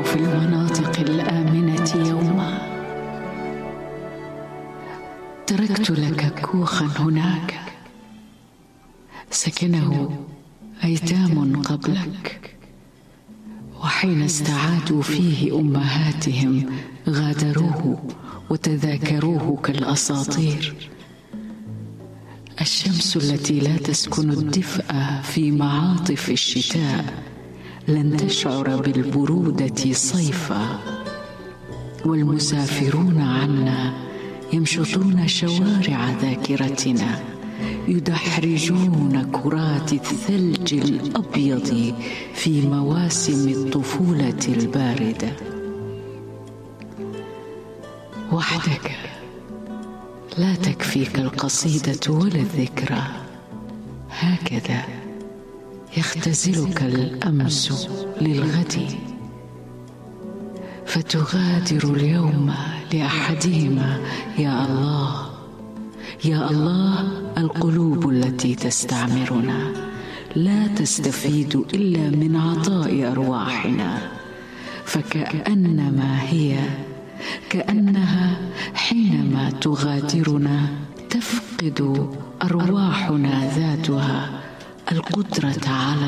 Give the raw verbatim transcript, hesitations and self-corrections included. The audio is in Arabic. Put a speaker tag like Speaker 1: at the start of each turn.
Speaker 1: في المناطق الآمنة يوما. تركت لك كوخا هناك سكنه أيتام قبلك، وحين استعادوا فيه أمهاتهم غادروه وتذاكروه كالأساطير. الشمس التي لا تسكن الدفء في معاطف الشتاء لن تشعر بالبرودة صيفا، والمسافرون عنا يمشطون شوارع ذاكرتنا، يدحرجون كرات الثلج الأبيض في مواسم الطفولة الباردة. وحدك لا تكفيك القصيدة ولا الذكرى، هكذا يختزلك الأمس للغد، فتغادر اليوم لأحدهما. يا الله يا الله، القلوب التي تستعمرنا لا تستفيد إلا من عطاء أرواحنا، فكأنما هي كأنها حينما تغادرنا تفقد أرواحنا ذاتها القدرة على